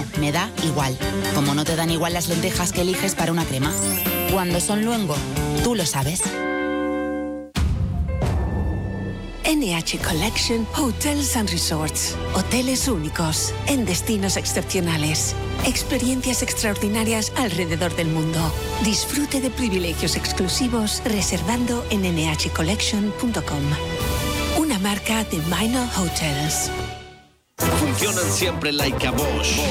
No, me da igual. Como no te dan igual las lentejas que eliges para una crema. Cuando son luengo, tú lo sabes. NH Collection Hotels and Resorts. Hoteles únicos, en destinos excepcionales. Experiencias extraordinarias alrededor del mundo. Disfrute de privilegios exclusivos reservando en nhcollection.com. Una marca de Minor Hotels. Funcionan siempre like a Bosch.